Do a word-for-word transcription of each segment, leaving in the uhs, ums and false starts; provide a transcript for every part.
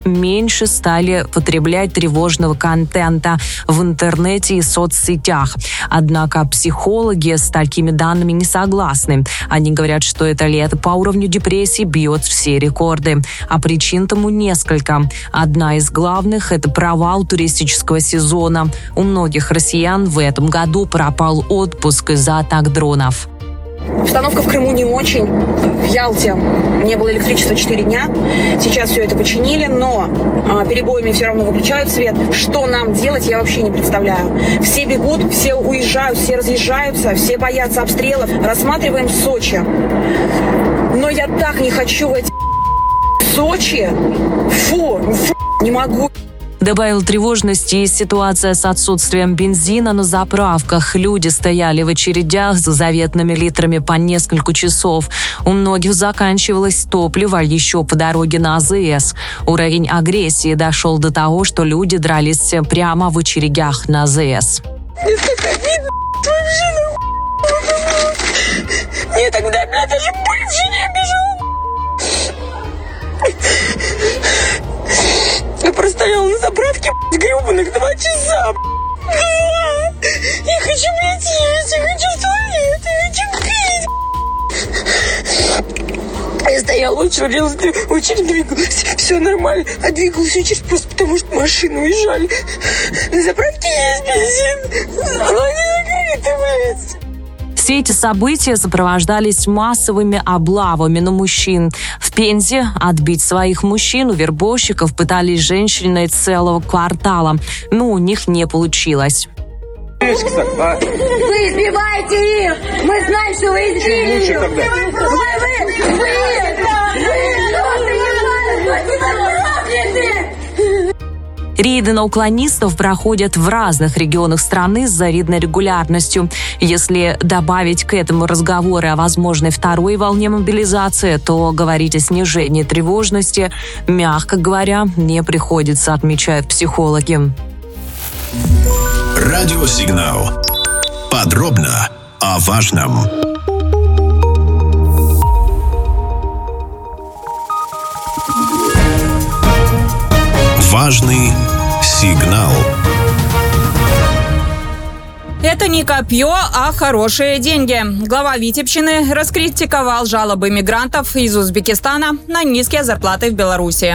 меньше стали потреблять тревожного контента в интернете и соцсетях. Однако психологи с такими данными не согласны. Они говорят, что это лето по уровню депрессии бьет все рекорды. А причин тому несколько. Одна из главных – это провал туристического сезона. У многих россиян в этом году пропал отпуск из-за атак дронов. Обстановка в Крыму не очень. В Ялте не было электричества четыре дня. Сейчас все это починили, но а, перебоями все равно выключают свет. Что нам делать, я вообще не представляю. Все бегут, все уезжают, все разъезжаются, все боятся обстрелов. Рассматриваем Сочи. Но я так не хочу в эти Сочи. Фу, фу, не могу. Добавил тревожности и ситуация с отсутствием бензина на заправках. Люди стояли в очередях за заветными литрами по несколько часов. У многих заканчивалось топливо еще по дороге на АЗС. Уровень агрессии дошел до того, что люди дрались прямо в очередях на АЗС. Мне так обидно, вообще нахуй. Мне тогда, блядь, даже больше не обижал. Я простояла на заправке, гребаных два часа. Я хочу, блядь, есть, я хочу в туалет, я хочу пить. Я стояла, очередь, очередь двигалась, все нормально. А двигалась очередь просто потому, что машины уезжали. На заправке есть бензин, она не закрыта, блядь. Все эти события сопровождались массовыми облавами на мужчин. В Пензе отбить своих мужчин у вербовщиков пытались женщины целого квартала, но у них не получилось. Вы избиваете их! Мы знаем, что вы избили! Вы, вы, вы, вы, вы, Рейды на уклонистов проходят в разных регионах страны с завидной регулярностью. Если добавить к этому разговоры о возможной второй волне мобилизации, то говорить о снижении тревожности, мягко говоря, не приходится, отмечают психологи. Радиосигнал. Подробно о важном. Важный сигнал. Это не копье, а хорошие деньги. Глава Витебщины раскритиковал жалобы мигрантов из Узбекистана на низкие зарплаты в Беларуси.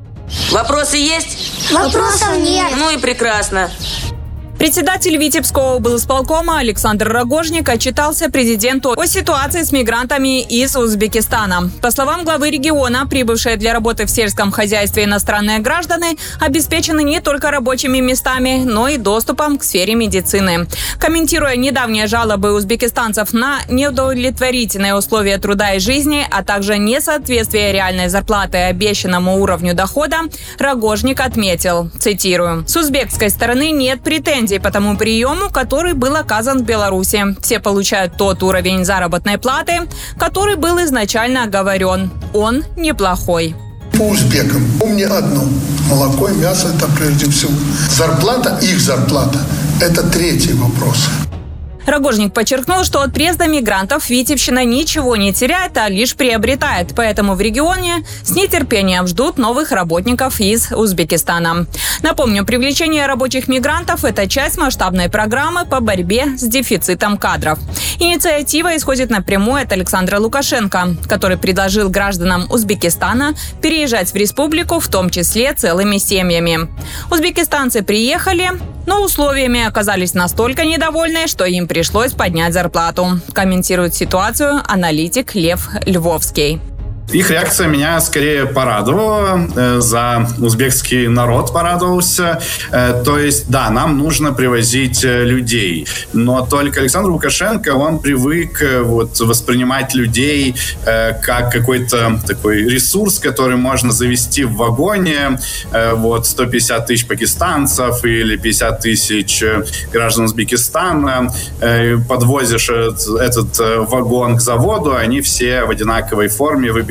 Вопросы есть? Вопросов нет. Ну и прекрасно. Председатель Витебского облсполкома Александр Рогожник отчитался президенту о ситуации с мигрантами из Узбекистана. По словам главы региона, прибывшие для работы в сельском хозяйстве иностранные граждане обеспечены не только рабочими местами, но и доступом к сфере медицины. Комментируя недавние жалобы узбекистанцев на неудовлетворительные условия труда и жизни, а также несоответствие реальной зарплаты обещанному уровню дохода, Рогожник отметил, цитирую, «С узбекской стороны нет претензий по тому приему, который был оказан в Беларуси. Все получают тот уровень заработной платы, который был изначально оговорен. Он неплохой». По узбекам помни одно. Молоко и мясо – это прежде всего. Зарплата, их зарплата – это третий вопрос. Рогожник подчеркнул, что от приезда мигрантов Витебщина ничего не теряет, а лишь приобретает. Поэтому в регионе с нетерпением ждут новых работников из Узбекистана. Напомню, привлечение рабочих мигрантов – это часть масштабной программы по борьбе с дефицитом кадров. Инициатива исходит напрямую от Александра Лукашенко, который предложил гражданам Узбекистана переезжать в республику, в том числе целыми семьями. Узбекистанцы приехали, но условиями оказались настолько недовольны, что им пришлось поднять зарплату. Комментирует ситуацию аналитик Лев Львовский. Их реакция меня скорее порадовала, э, за узбекский народ порадовался. Э, то есть, да, нам нужно привозить э, людей, но только Александр Лукашенко, он привык э, вот, воспринимать людей э, как какой-то такой ресурс, который можно завести в вагоне. Э, вот сто пятьдесят тысяч пакистанцев или пятьдесят тысяч э, граждан Узбекистана. Э, подвозишь этот, этот э, вагон к заводу, они все в одинаковой форме выбегают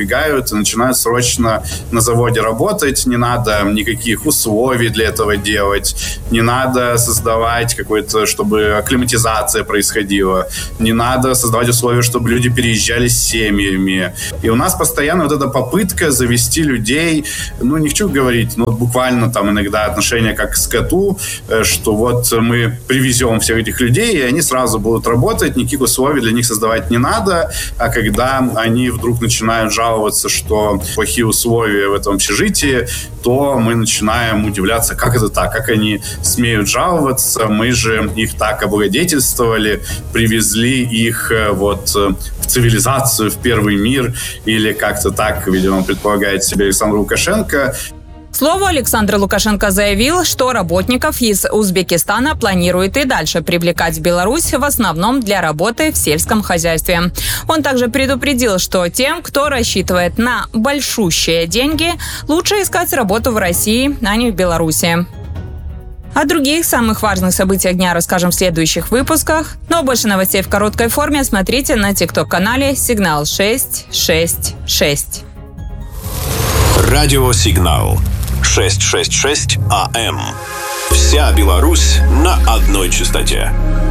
прибегают и начинают срочно на заводе работать. Не надо никаких условий для этого делать. Не надо создавать какой-то, чтобы акклиматизация происходила. Не надо создавать условия, чтобы люди переезжали с семьями. И у нас постоянно вот эта попытка завести людей, ну, не хочу говорить, но буквально там иногда отношение как к скоту, что вот мы привезем всех этих людей, и они сразу будут работать, никаких условий для них создавать не надо. А когда они вдруг начинают жаловаться, что плохие условия в этом общежитии, то мы начинаем удивляться, как это так, как они смеют жаловаться, мы же их так облагодетельствовали, привезли их вот в цивилизацию, в первый мир, или как-то так, видимо, предполагает себе Александр Лукашенко. К слову, Александр Лукашенко заявил, что работников из Узбекистана планирует и дальше привлекать в Беларусь в основном для работы в сельском хозяйстве. Он также предупредил, что тем, кто рассчитывает на большущие деньги, лучше искать работу в России, а не в Беларуси. О других самых важных событиях дня расскажем в следующих выпусках. Но больше новостей в короткой форме смотрите на тикток-канале «Сигнал шесть шесть шесть». Радио «Сигнал» шестьсот шестьдесят шесть АМ. Вся Беларусь на одной частоте.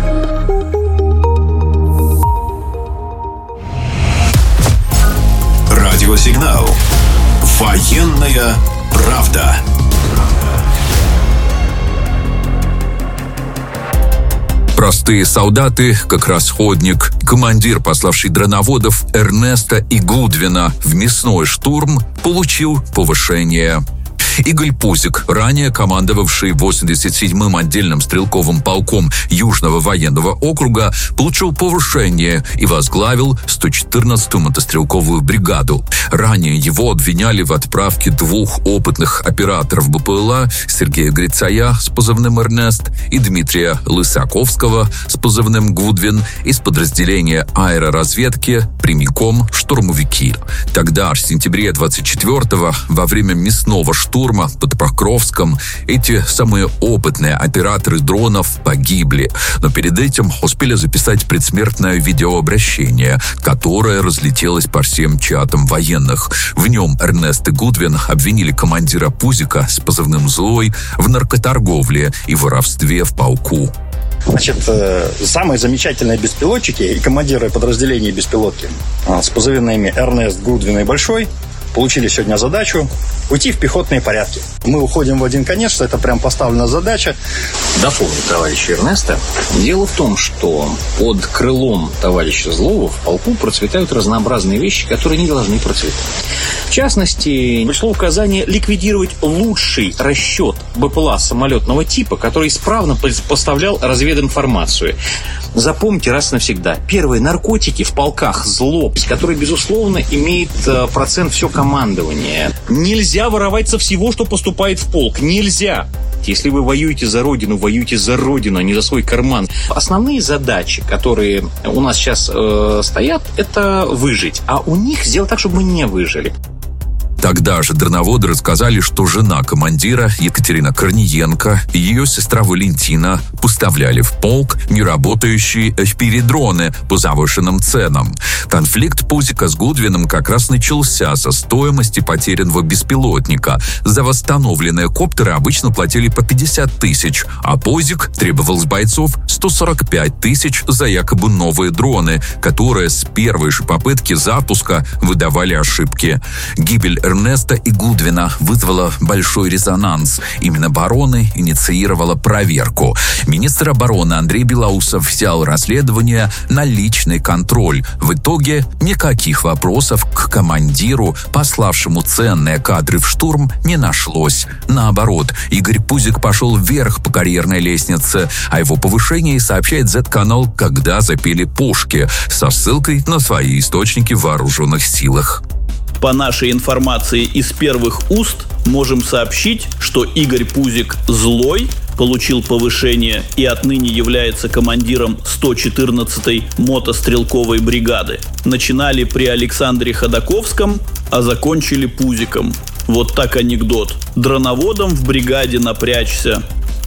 Радио «Сигнал». Военная правда. Простые солдаты, как расходник, командир, пославший дроноводов Эрнеста и Гудвина в мясной штурм, получил повышение. Игорь Пузик, ранее командовавший восемьдесят седьмым отдельным стрелковым полком Южного военного округа, получил повышение и возглавил сто четырнадцатую мотострелковую бригаду. Ранее его обвиняли в отправке двух опытных операторов БПЛА Сергея Грицая с позывным «Эрнест» и Дмитрия Лысаковского с позывным «Гудвин» из подразделения аэроразведки прямиком штурмовики. Тогда, в сентябре двадцать четвёртого, во время мясного штурма под Покровском, эти самые опытные операторы дронов погибли, но перед этим успели записать предсмертное видеообращение, которое разлетелось по всем чатам военных. В нем Эрнест и Гудвин обвинили командира Пузика с позывным «Злой» в наркоторговле и воровстве в полку. Значит, самые замечательные беспилотчики и командиры подразделений беспилотки с позывными «Эрнест», «Гудвин» и «Большой» получили сегодня задачу уйти в пехотные порядки. Мы уходим в один конец, что это прям поставлена задача. Дополню товарища Эрнеста. Дело в том, что под крылом товарища Злого в полку процветают разнообразные вещи, которые не должны процветать. В частности, пришло указание ликвидировать лучший расчет БПЛА самолетного типа, который исправно поставлял развединформацию. Запомните раз и навсегда. Первое. Наркотики в полках зло, который, безусловно, имеет процент все командования. Нельзя воровать со всего, что поступает в полк. Нельзя. Если вы воюете за Родину, воюйте за Родину, а не за свой карман. Основные задачи, которые у нас сейчас э, стоят, это выжить. А у них сделать так, чтобы мы не выжили. Тогда же дроноводы рассказали, что жена командира Екатерина Корниенко и ее сестра Валентина поставляли в полк неработающие эф пи ви-дроны по завышенным ценам. Конфликт Пузика с Гудвином как раз начался со стоимости потерянного беспилотника. За восстановленные коптеры обычно платили по пятьдесят тысяч, а Пузик требовал с бойцов сто сорок пять тысяч за якобы новые дроны, которые с первой же попытки запуска выдавали ошибки. Гибель Эрнеста и Гудвина вызвала большой резонанс. Именно обороны инициировала проверку. Министр обороны Андрей Белоусов взял расследование на личный контроль. В итоге никаких вопросов к командиру, пославшему ценные кадры в штурм, не нашлось. Наоборот, Игорь Пузик пошел вверх по карьерной лестнице, о его повышении сообщает зет-канал «Когда запели пушки» со ссылкой на свои источники в вооруженных силах. По нашей информации из первых уст можем сообщить, что Игорь Пузик «Злой» получил повышение и отныне является командиром сто четырнадцатой мотострелковой бригады. Начинали при Александре Ходаковском, а закончили Пузиком. Вот так анекдот. Дроноводом в бригаде напрячься.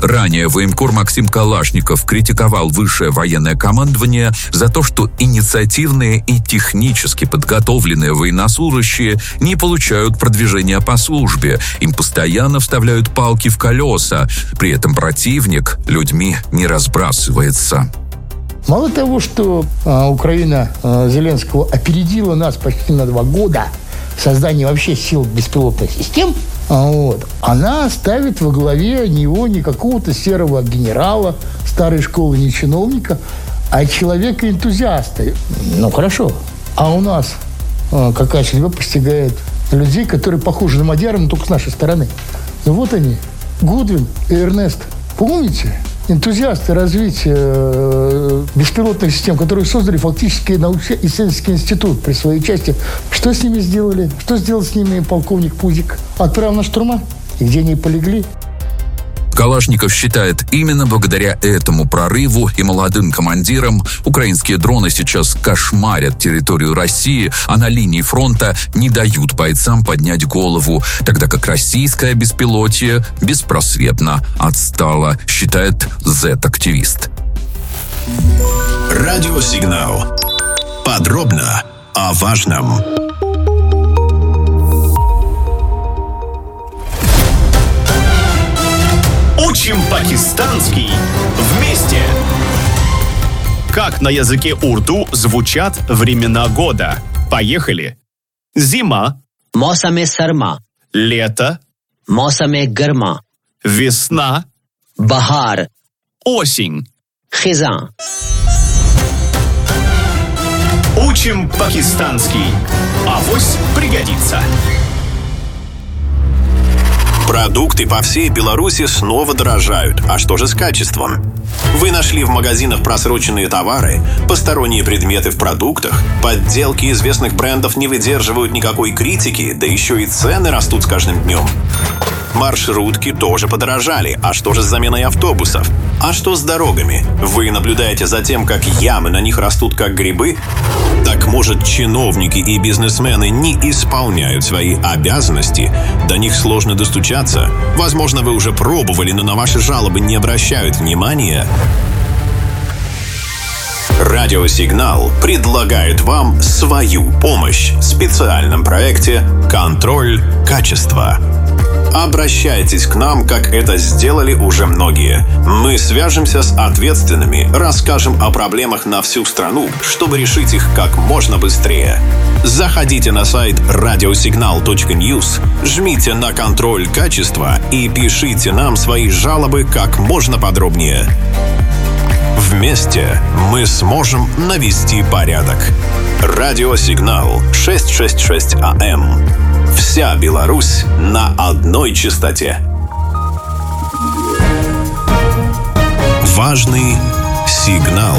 Ранее военкор Максим Калашников критиковал высшее военное командование за то, что инициативные и технически подготовленные военнослужащие не получают продвижения по службе. Им постоянно вставляют палки в колеса. При этом противник людьми не разбрасывается. Мало того, что а, Украина а, Зеленского опередила нас почти на два года в создании вообще сил беспилотных систем, а, вот, она ставит во главе него не какого-то серого генерала старой школы, не чиновника, а человека-энтузиаста. Ну, хорошо. А у нас а, какая судьба постигает людей, которые похожи на Мадьяра, но только с нашей стороны. Ну, вот они, Гудвин и Эрнест. Помните? Энтузиасты развития э, беспилотных систем, которые создали фактически научно-исследовательский институт при своей части. Что с ними сделали? Что сделал с ними полковник Пузик? Отправил на штурма? И где они полегли? Калашников считает, именно благодаря этому прорыву и молодым командирам украинские дроны сейчас кошмарят территорию России, а на линии фронта не дают бойцам поднять голову, тогда как российское беспилотие беспросветно отстало, считает зет-активист. Радиосигнал. Подробно о важном. Учим пакистанский вместе. Как на языке урду звучат времена года? Поехали. Зима. Мосаме сарма. Лето. Мосаме гарма. Весна. Бахар. Осень. Хизан. Учим пакистанский. Авось пригодится. Продукты по всей Беларуси снова дорожают. А что же с качеством? Вы нашли в магазинах просроченные товары, посторонние предметы в продуктах, подделки известных брендов не выдерживают никакой критики, да еще и цены растут с каждым днем. Маршрутки тоже подорожали. А что же с заменой автобусов? А что с дорогами? Вы наблюдаете за тем, как ямы на них растут как грибы? Так может, чиновники и бизнесмены не исполняют свои обязанности? До них сложно достучаться? Возможно, вы уже пробовали, но на ваши жалобы не обращают внимания? Радиосигнал предлагает вам свою помощь в специальном проекте «Контроль качества». Обращайтесь к нам, как это сделали уже многие. Мы свяжемся с ответственными, расскажем о проблемах на всю страну, чтобы решить их как можно быстрее. Заходите на сайт радиосигнал точка ньюс, жмите на «Контроль качества» и пишите нам свои жалобы как можно подробнее. Вместе мы сможем навести порядок. Радиосигнал шестьсот шестьдесят шесть АМ. Вся Беларусь на одной частоте. Важный сигнал.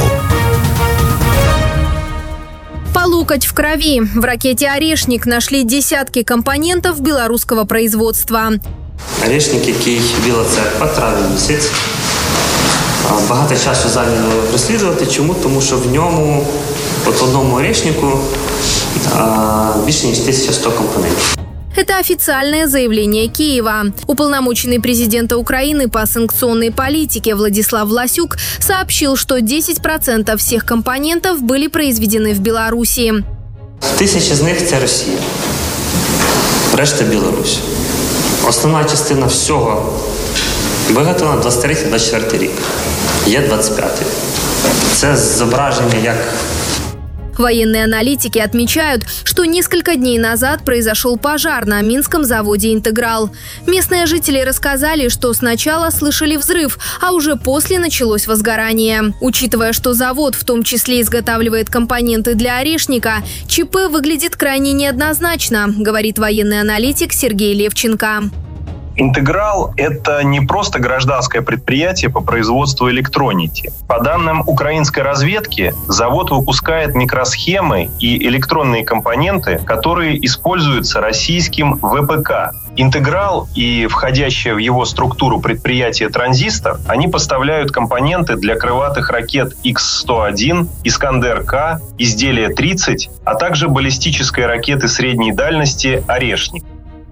По локоть в крови. В ракете «Орешник» нашли десятки компонентов белорусского производства. Орешник, який Біла Церква, травень місяць. Багато часу зайняло розслідувати. Чому? Тому що в ньому, от в одному орешнику, більше ніж тисяча сто компонентів. Это официальное заявление Киева. Уполномоченный президента Украины по санкционной политике Владислав Власюк сообщил, что десять процентов всех компонентов были произведены в Беларуси. Тисячі з них – це Росія. Решта – Білорусь. Основна частина всього виготовлена двадцять третій - двадцять четвертий рік. Є двадцять п'ятий. Це зображення як... Военные аналитики отмечают, что несколько дней назад произошел пожар на минском заводе «Интеграл». Местные жители рассказали, что сначала слышали взрыв, а уже после началось возгорание. Учитывая, что завод в том числе изготавливает компоненты для орешника, ЧП выглядит крайне неоднозначно, говорит военный аналитик Сергей Левченко. «Интеграл» — это не просто гражданское предприятие по производству электроники. По данным украинской разведки, завод выпускает микросхемы и электронные компоненты, которые используются российским ВПК. «Интеграл» и входящее в его структуру предприятие «Транзистор», они поставляют компоненты для крылатых ракет икс сто один, «Искандер-К», изделия тридцать, а также баллистической ракеты средней дальности «Орешник».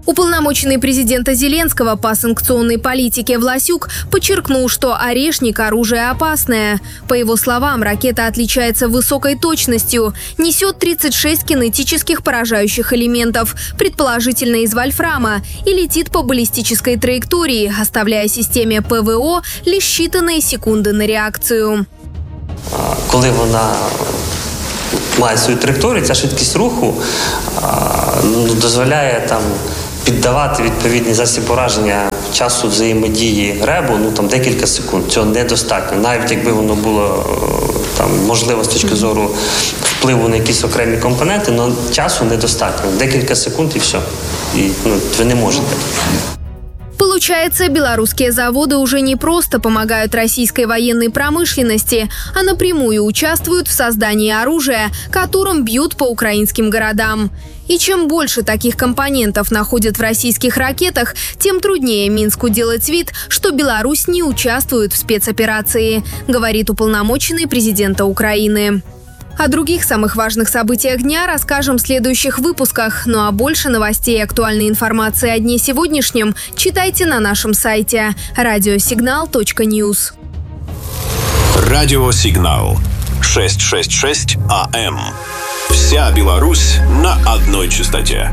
Уполномоченный президента Зеленского по санкционной политике Власюк подчеркнул, что «Орешник» – оружие опасное. По его словам, ракета отличается высокой точностью, несет тридцать шесть кинетических поражающих элементов, предположительно из вольфрама, и летит по баллистической траектории, оставляя системе ПВО лишь считанные секунды на реакцію. Коли вона має свою траєкторію, ця швидкість руху ну, дозволяє там піддавати відповідний засіб пораження часу взаємодії ребу, ну там декілька секунд. Цього недостатньо. Навіть якби воно було там можливо з точки зору впливу на якісь окремі компоненти, але часу недостатньо. Декілька секунд і все. І ну, ви не можете. Получается, белорусские заводы уже не просто помогают российской военной промышленности, а напрямую участвуют в создании оружия, которым бьют по украинским городам. И чем больше таких компонентов находят в российских ракетах, тем труднее Минску делать вид, что Беларусь не участвует в спецоперации, говорит уполномоченный президента Украины. О других самых важных событиях дня расскажем в следующих выпусках. Ну а больше новостей и актуальной информации о дне сегодняшнем читайте на нашем сайте радиосигнал точка ньюс. Радиосигнал. шестьсот шестьдесят шесть АМ. Вся Беларусь на одной частоте.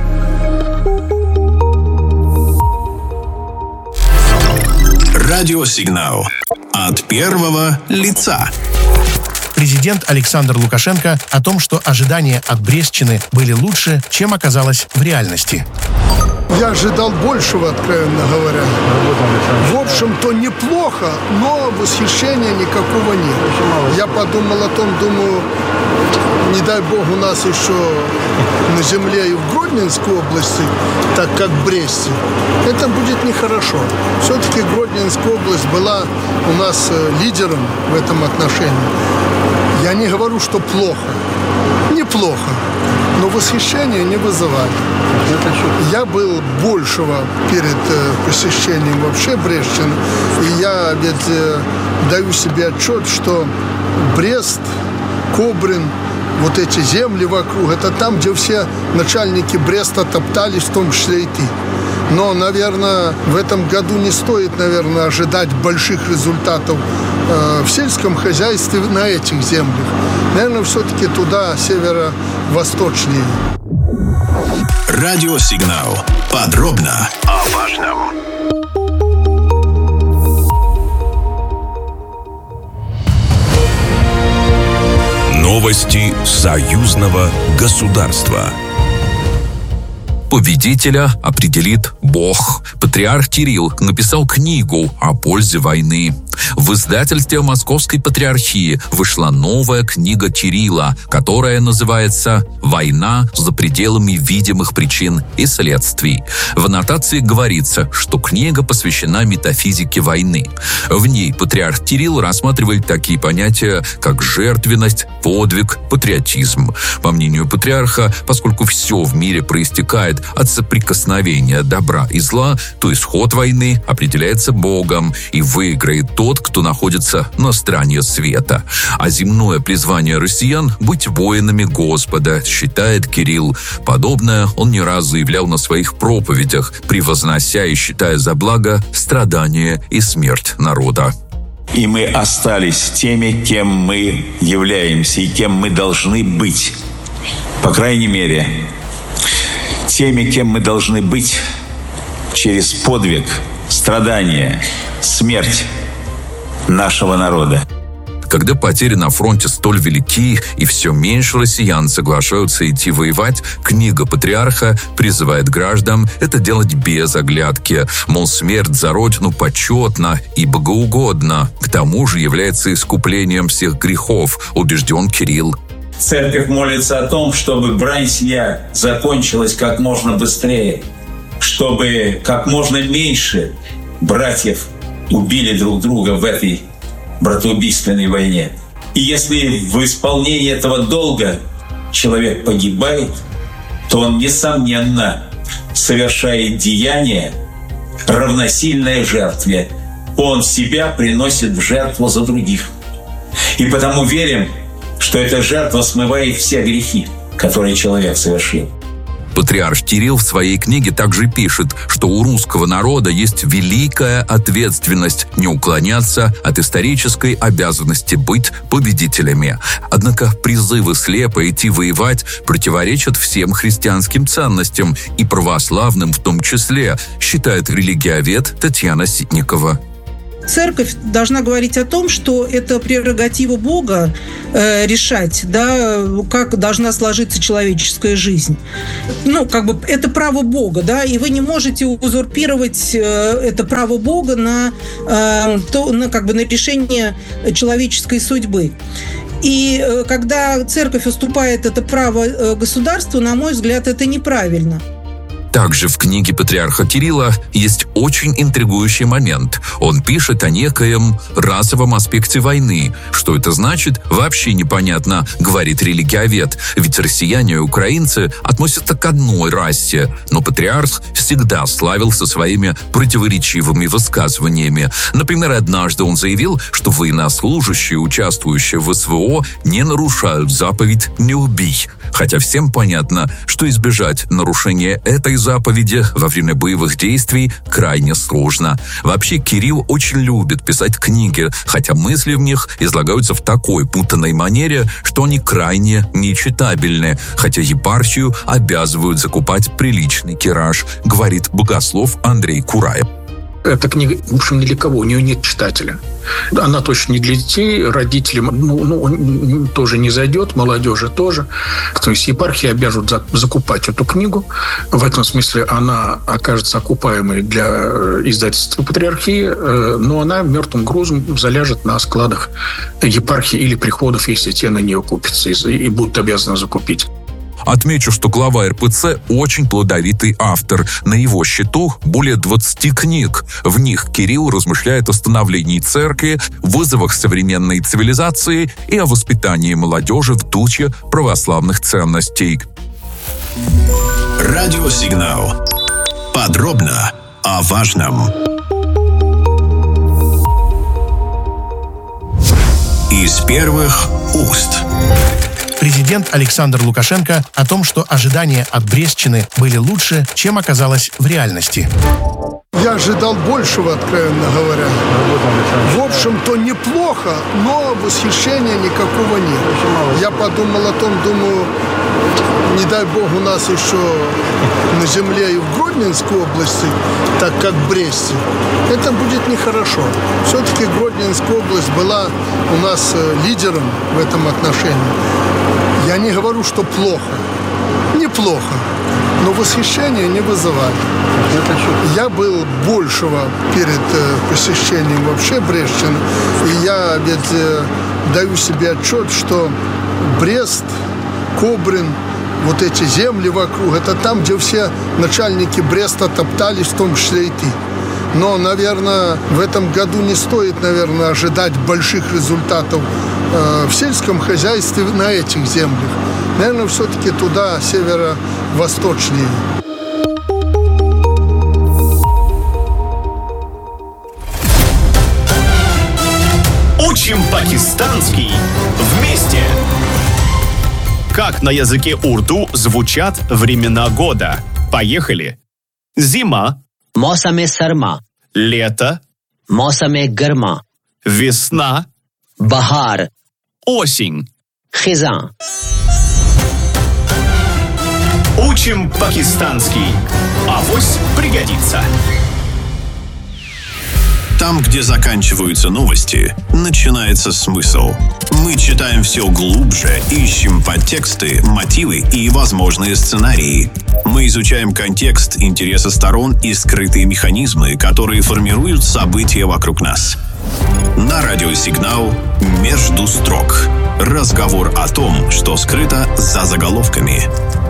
Радиосигнал. От первого лица. Президент Александр Лукашенко о том, что ожидания от Брестщины были лучше, чем оказалось в реальности. Я ожидал большего, откровенно говоря. В общем-то, неплохо, но восхищения никакого нет. Я подумал о том, думаю, не дай бог у нас еще на земле и в Гродненской области, так как в Бресте. Это будет нехорошо. Все-таки Гродненская область была у нас лидером в этом отношении. Я не говорю, что плохо. Неплохо. Но восхищения не вызывает. Я был большего перед посещением вообще Брестщины. И я ведь даю себе отчет, что Брест, Кобрин, вот эти земли вокруг, это там, где все начальники Бреста топтались, в том числе и ты. Но, наверное, в этом году не стоит, наверное, ожидать больших результатов э, в сельском хозяйстве на этих землях. Наверное, все-таки туда, северо-восточнее. Радиосигнал. Подробно о важном. Новости союзного государства. Победителя определит Бог. Патриарх Кирилл написал книгу о пользе войны. В издательстве Московской Патриархии вышла новая книга Кирилла, которая называется «Война за пределами видимых причин и следствий». В аннотации говорится, что книга посвящена метафизике войны. В ней патриарх Кирилл рассматривает такие понятия, как жертвенность, подвиг, патриотизм. По мнению патриарха, поскольку все в мире проистекает от соприкосновения добра и зла, то исход войны определяется Богом, и выиграет тот, кто находится на стороне света. А земное призвание россиян – быть воинами Господа, считает Кирилл. Подобное он не раз заявлял на своих проповедях, превознося и считая за благо страдания и смерть народа. И мы остались теми, кем мы являемся и кем мы должны быть. По крайней мере, теми, кем мы должны быть через подвиг, страдания, смерть нашего народа. Когда потери на фронте столь велики и все меньше россиян соглашаются идти воевать, книга патриарха призывает граждан это делать без оглядки. Мол, смерть за родину почетна и богоугодна. К тому же является искуплением всех грехов, убежден Кирилл. Церковь молится о том, чтобы брань сия закончилась как можно быстрее, чтобы как можно меньше братьев убили друг друга в этой братоубийственной войне. И если в исполнении этого долга человек погибает, то он, несомненно, совершает деяние, равносильное жертве. Он себя приносит в жертву за других. И потому верим, что эта жертва смывает все грехи, которые человек совершил. Патриарх Кирилл в своей книге также пишет, что у русского народа есть великая ответственность не уклоняться от исторической обязанности быть победителями. Однако призывы слепо идти воевать противоречат всем христианским ценностям и православным в том числе, считает религиовед Татьяна Ситникова. Церковь должна говорить о том, что это прерогатива Бога э, решать, да, как должна сложиться человеческая жизнь. Ну, как бы это право Бога, да, и вы не можете узурпировать э, это право Бога на, э, то, на, как бы, на решение человеческой судьбы. И э, когда церковь уступает это право э, государству, на мой взгляд, это неправильно. Также в книге патриарха Кирилла есть очень интригующий момент. Он пишет о некоем расовом аспекте войны. Что это значит, вообще непонятно, говорит религиовед. Ведь россияне и украинцы относятся к одной расе. Но патриарх всегда славился своими противоречивыми высказываниями. Например, однажды он заявил, что военнослужащие, участвующие в СВО, не нарушают заповедь «не убий». Хотя всем понятно, что избежать нарушения этой заповеди во время боевых действий крайне сложно. Вообще, Кирилл очень любит писать книги, хотя мысли в них излагаются в такой путанной манере, что они крайне нечитабельны, хотя епархию обязывают закупать приличный тираж, говорит богослов Андрей Кураев. Эта книга, в общем, ни для кого, у нее нет читателя. Она точно не для детей, родителям ну, ну, тоже не зайдет, молодежи тоже. То есть епархии обяжут закупать эту книгу. В этом смысле она окажется окупаемой для издательства патриархии, но она мертвым грузом заляжет на складах епархии или приходов, если те на нее купятся и будут обязаны закупить. Отмечу, что глава эр пэ цэ очень плодовитый автор. На его счету более двадцати книг. В них Кирилл размышляет о становлении церкви, вызовах современной цивилизации и о воспитании молодежи в духе православных ценностей. Радиосигнал. Подробно о важном. Из первых уст. Президент Александр Лукашенко о том, что ожидания от Брестщины были лучше, чем оказалось в реальности. Я ожидал большего, откровенно говоря. В общем-то, неплохо, но восхищения никакого нет. Я подумал о том, думаю, не дай бог у нас еще на земле и в Гродненской области, так как в Бресте, это будет нехорошо. Все-таки Гродненская область была у нас лидером в этом отношении. Я не говорю, что плохо. Неплохо. Но восхищения не вызывали. Я был большего перед посещением вообще Брестщины. И я ведь даю себе отчет, что Брест, Кобрин, вот эти земли вокруг, это там, где все начальники Бреста топтались, в том числе и ты. Но, наверное, в этом году не стоит, наверное, ожидать больших результатов э, в сельском хозяйстве на этих землях. Наверное, все-таки туда, северо-восточнее. Учим пакистанский вместе! Как на языке урду звучат времена года? Поехали! Зима. मौसम सरमा, лето, मौसम गर्मा, весна, बहार, осень. खिज़ां. Учим пакистанский. Авось пригодится. Там, где заканчиваются новости, начинается смысл. Мы читаем все глубже, ищем подтексты, мотивы и возможные сценарии. Мы изучаем контекст, интересы сторон и скрытые механизмы, которые формируют события вокруг нас. На радиосигнал «Между строк». Разговор о том, что скрыто за заголовками.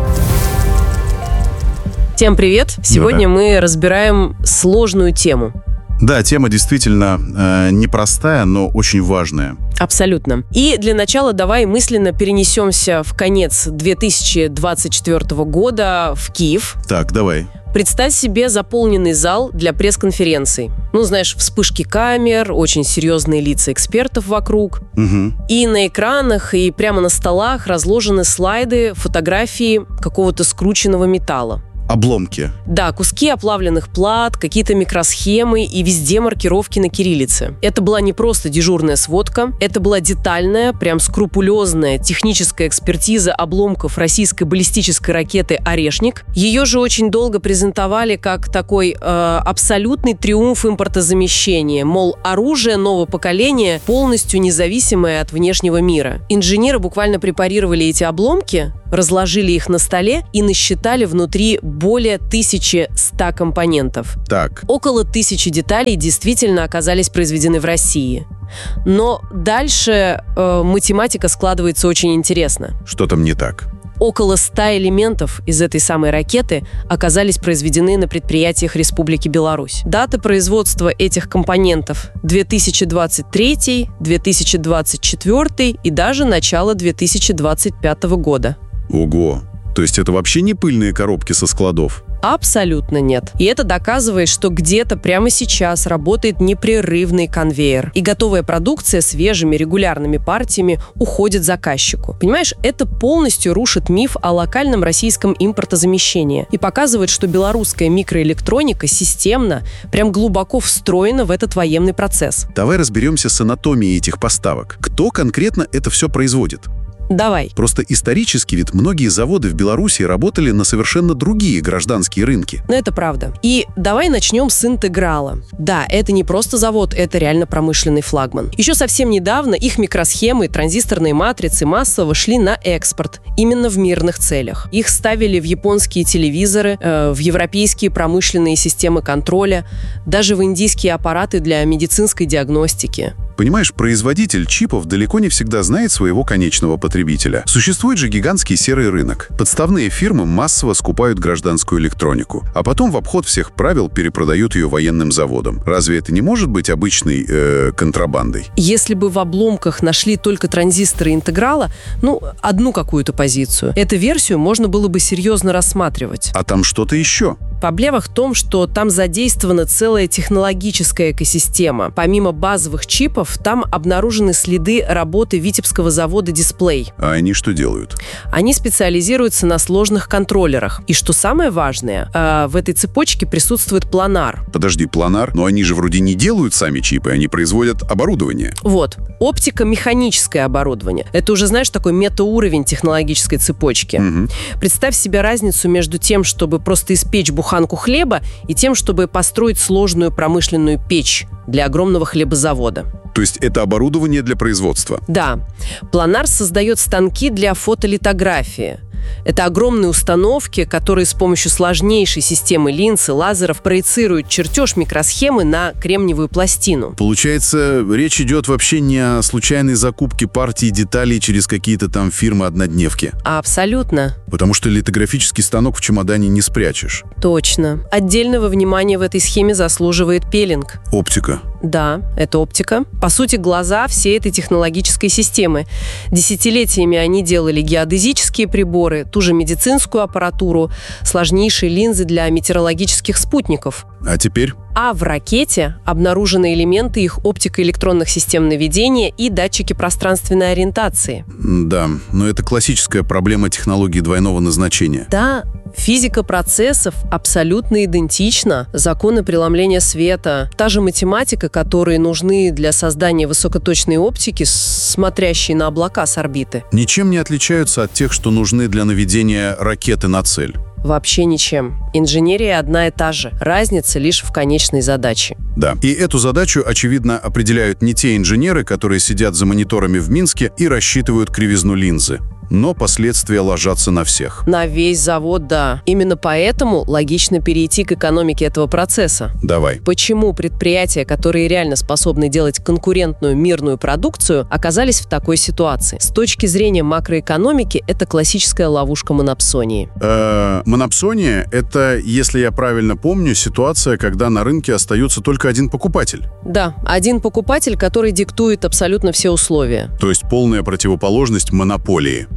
Всем привет! Сегодня ну, да. мы разбираем сложную тему. Да, тема действительно э, непростая, но очень важная. Абсолютно. И для начала давай мысленно перенесемся в конец две тысячи двадцать четвёртого года в Киев. Так, давай. Представь себе заполненный зал для пресс-конференций. Ну, знаешь, вспышки камер, очень серьезные лица экспертов вокруг. Угу. И на экранах, и прямо на столах разложены слайды, фотографии какого-то скрученного металла. Обломки. Да, куски оплавленных плат, какие-то микросхемы и везде маркировки на кириллице. Это была не просто дежурная сводка, это была детальная, прям скрупулезная техническая экспертиза обломков российской баллистической ракеты «Орешник». Ее же очень долго презентовали как такой э, абсолютный триумф импортозамещения, мол, оружие нового поколения, полностью независимое от внешнего мира. Инженеры буквально препарировали эти обломки, разложили их на столе и насчитали внутри более тысячи ста компонентов. Так. Около тысячи деталей действительно оказались произведены в России. Но дальше э, математика складывается очень интересно. Что там не так? Около ста элементов из этой самой ракеты оказались произведены на предприятиях Республики Беларусь. Дата производства этих компонентов – две тысячи двадцать третий, две тысячи двадцать четвёртый и даже начало две тысячи двадцать пятого года. Ого! То есть это вообще не пыльные коробки со складов? Абсолютно нет. И это доказывает, что где-то прямо сейчас работает непрерывный конвейер. И готовая продукция свежими регулярными партиями уходит заказчику. Понимаешь, это полностью рушит миф о локальном российском импортозамещении. И показывает, что белорусская микроэлектроника системно, прям глубоко встроена в этот военный процесс. Давай разберемся с анатомией этих поставок. Кто конкретно это все производит? Давай. Просто исторически ведь многие заводы в Беларуси работали на совершенно другие гражданские рынки. Ну, это правда. И давай начнем с «Интеграла». Да, это не просто завод, это реально промышленный флагман. Еще совсем недавно их микросхемы, транзисторные матрицы массово шли на экспорт, именно в мирных целях. Их ставили в японские телевизоры, э, в европейские промышленные системы контроля, даже в индийские аппараты для медицинской диагностики. Понимаешь, производитель чипов далеко не всегда знает своего конечного потребителя. Существует же гигантский серый рынок. Подставные фирмы массово скупают гражданскую электронику, а потом в обход всех правил перепродают ее военным заводам. Разве это не может быть обычной э, контрабандой? Если бы в обломках нашли только транзисторы «Интеграла», ну, одну какую-то позицию, эту версию можно было бы серьезно рассматривать. А там что-то еще? Проблема в том, что там задействована целая технологическая экосистема. Помимо базовых чипов, там обнаружены следы работы Витебского завода «Дисплей». А они что делают? Они специализируются на сложных контроллерах. И что самое важное, э, в этой цепочке присутствует планар. Подожди, планар? Но они же вроде не делают сами чипы, они производят оборудование. Вот. Оптико-механическое оборудование. Это уже, знаешь, такой метауровень технологической цепочки. Угу. Представь себе разницу между тем, чтобы просто испечь буханку хлеба, и тем, чтобы построить сложную промышленную печь для огромного хлебозавода. То есть это оборудование для производства? Да. Планар создает станки для фотолитографии. Это огромные установки, которые с помощью сложнейшей системы линз и лазеров проецируют чертеж микросхемы на кремниевую пластину. Получается, речь идет вообще не о случайной закупке партии деталей через какие-то там фирмы-однодневки? Абсолютно. Потому что литографический станок в чемодане не спрячешь. Точно. Отдельного внимания в этой схеме заслуживает пелинг. Оптика. Да, это оптика. По сути, глаза всей этой технологической системы. Десятилетиями они делали геодезические приборы, ту же медицинскую аппаратуру, сложнейшие линзы для метеорологических спутников. А теперь? А в ракете обнаружены элементы их оптико-электронных систем наведения и датчики пространственной ориентации. Да, но это классическая проблема технологии двойного назначения. Да, физика процессов абсолютно идентична. Законы преломления света, та же математика, которые нужны для создания высокоточной оптики, смотрящей на облака с орбиты. Ничем не отличаются от тех, что нужны для наведения ракеты на цель. Вообще ничем. Инженерия одна и та же. Разница лишь в конечной задаче. Да. И эту задачу, очевидно, определяют не те инженеры, которые сидят за мониторами в Минске и рассчитывают кривизну линзы. Но последствия ложатся на всех. На весь завод, да. Именно поэтому логично перейти к экономике этого процесса. Давай. Почему предприятия, которые реально способны делать конкурентную мирную продукцию, оказались в такой ситуации? С точки зрения макроэкономики, это классическая ловушка монопсонии. Э-э, монопсония – это, если я правильно помню, ситуация, когда на рынке остается только один покупатель. Да, один покупатель, который диктует абсолютно все условия. То есть полная противоположность монополии.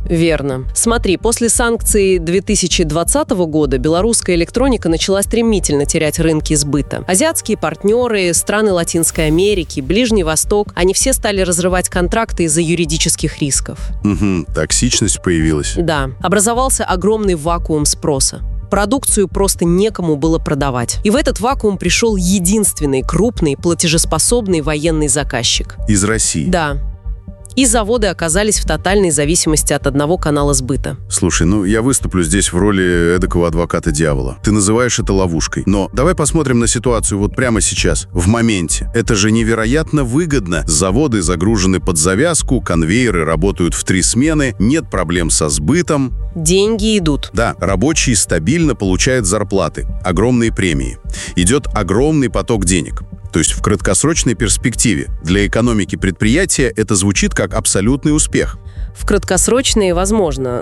Верно. Смотри, после санкций две тысячи двадцатого года белорусская электроника начала стремительно терять рынки сбыта. Азиатские партнеры, страны Латинской Америки, Ближний Восток, они все стали разрывать контракты из-за юридических рисков. Угу, токсичность появилась. Да. Образовался огромный вакуум спроса. Продукцию просто некому было продавать. И в этот вакуум пришел единственный крупный платежеспособный военный заказчик. Из России? Да. И заводы оказались в тотальной зависимости от одного канала сбыта. Слушай, ну я выступлю здесь в роли эдакого адвоката дьявола. Ты называешь это ловушкой. Но давай посмотрим на ситуацию вот прямо сейчас, в моменте. Это же невероятно выгодно. Заводы загружены под завязку, конвейеры работают в три смены, нет проблем со сбытом. Деньги идут. Да, рабочие стабильно получают зарплаты, огромные премии. Идет огромный поток денег. То есть в краткосрочной перспективе для экономики предприятия это звучит как абсолютный успех. В краткосрочные возможно,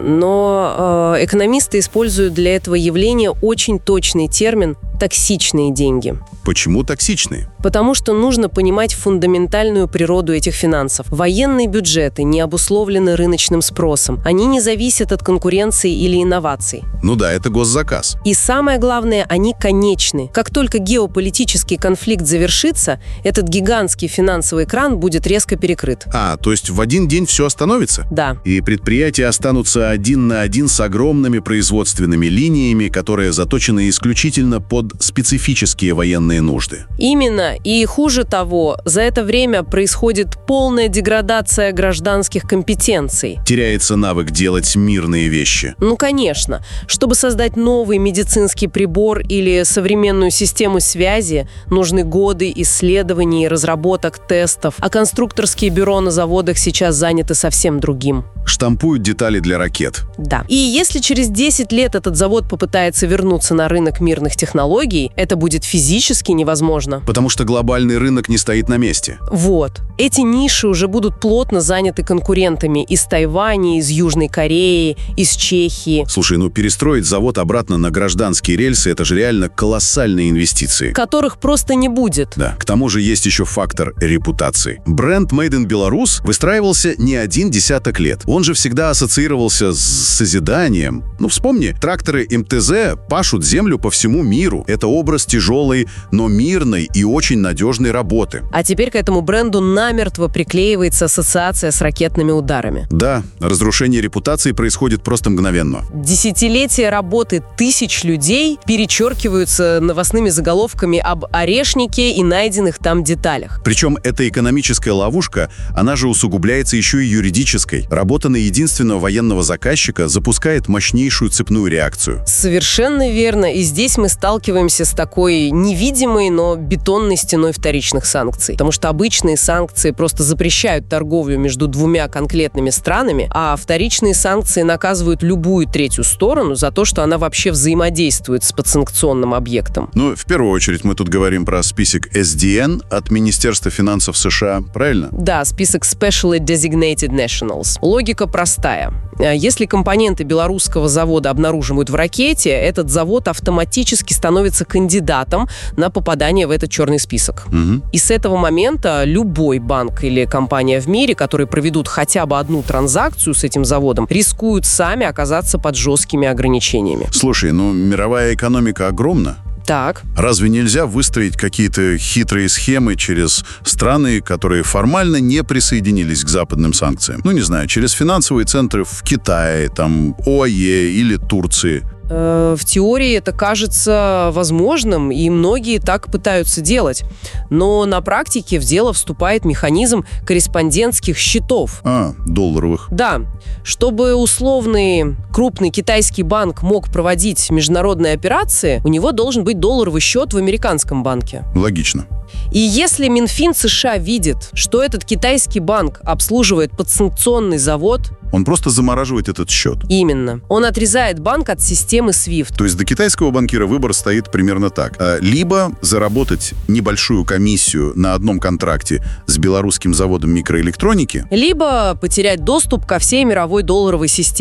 но э, экономисты используют для этого явления очень точный термин «токсичные деньги». Почему токсичные? Потому что нужно понимать фундаментальную природу этих финансов. Военные бюджеты не обусловлены рыночным спросом. Они не зависят от конкуренции или инноваций. Ну да, это госзаказ. И самое главное, они конечны. Как только геополитический конфликт завершится, этот гигантский финансовый кран будет резко перекрыт. А, то есть в один день все остановится? Да. И предприятия останутся один на один с огромными производственными линиями, которые заточены исключительно под специфические военные нужды. Именно. И хуже того, за это время происходит полная деградация гражданских компетенций. Теряется навык делать мирные вещи. Ну, конечно. Чтобы создать новый медицинский прибор или современную систему связи, нужны годы исследований, разработок, тестов. А конструкторские бюро на заводах сейчас заняты совсем другим. Штампуют детали для ракет. Да. И если через десять лет этот завод попытается вернуться на рынок мирных технологий, это будет физически невозможно. Потому что глобальный рынок не стоит на месте. Вот. Эти ниши уже будут плотно заняты конкурентами из Тайваня, из Южной Кореи, из Чехии. Слушай, ну перестроить завод обратно на гражданские рельсы – это же реально колоссальные инвестиции. Которых просто не будет. Да. К тому же есть еще фактор репутации. Бренд Made in Belarus выстраивался не один десяток лет. Он же всегда ассоциировался с созиданием. Ну, вспомни, тракторы эм тэ зэ пашут землю по всему миру. Это образ тяжелой, но мирной и очень надежной работы. А теперь к этому бренду намертво приклеивается ассоциация с ракетными ударами. Да, разрушение репутации происходит просто мгновенно. Десятилетия работы тысяч людей перечеркиваются новостными заголовками об орешнике и найденных там деталях. Причем эта экономическая ловушка, она же усугубляется еще и юридической. Работа на единственного военного заказчика запускает мощнейшую цепную реакцию. Совершенно верно. И здесь мы сталкиваемся с такой невидимой, но бетонной стеной вторичных санкций. Потому что обычные санкции просто запрещают торговлю между двумя конкретными странами, а вторичные санкции наказывают любую третью сторону за то, что она вообще взаимодействует с подсанкционным объектом. Ну, в первую очередь мы тут говорим про список эс ди эн от Министерства финансов США, правильно? Да, список Specially Designated Nationals. Логика простая. Если компоненты белорусского завода обнаруживают в ракете, этот завод автоматически становится кандидатом на попадание в этот черный список. Угу. И с этого момента любой банк или компания в мире, которые проведут хотя бы одну транзакцию с этим заводом, рискуют сами оказаться под жесткими ограничениями. Слушай, ну мировая экономика огромна. Так. Разве нельзя выстроить какие-то хитрые схемы через страны, которые формально не присоединились к западным санкциям? Ну, не знаю, через финансовые центры в Китае, там, ОАЕ или Турции. В теории это кажется возможным, и многие так пытаются делать. Но на практике в дело вступает механизм корреспондентских счетов. А, долларовых. Да. Чтобы условный крупный китайский банк мог проводить международные операции, у него должен быть долларовый счет в американском банке. Логично. И если Минфин США видит, что этот китайский банк обслуживает подсанкционный завод, он просто замораживает этот счет. Именно. Он отрезает банк от системы свифт. То есть для китайского банкира выбор стоит примерно так. Либо заработать небольшую комиссию на одном контракте с белорусским заводом микроэлектроники, либо потерять доступ ко всей мировой долларовой системе.